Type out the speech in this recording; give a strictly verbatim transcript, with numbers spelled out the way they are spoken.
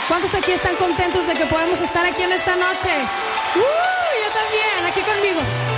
¿Cuántos aquí están contentos de que podamos estar aquí en esta noche? ¡Uh! Yo también, aquí conmigo.